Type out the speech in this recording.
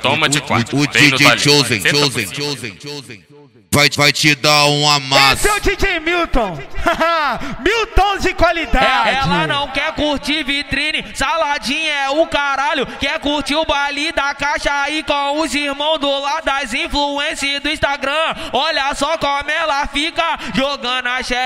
Toma de quatro. O DJ Chosen vai te dar um amasso. Esse é o DJ Milton. Milton de qualidade. Ela não quer curtir vitrine, saladinha é o caralho. Quer curtir o baile da caixa aí com os irmãos do lado das influências do Instagram. Olha só como ela fica jogando a